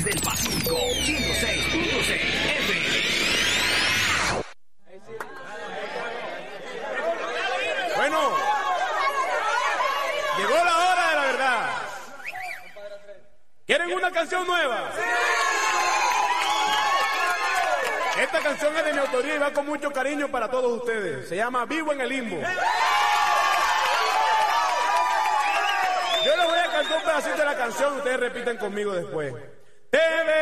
Reyes del Pacífico, 106.6 FM. Bueno, llegó la hora de la verdad. ¿Quieren una canción nueva? Esta canción es de mi autoría y va con mucho cariño para todos ustedes. Se llama Vivo en el Limbo. Yo les voy a cantar un pedacito de la canción y ustedes repiten conmigo después.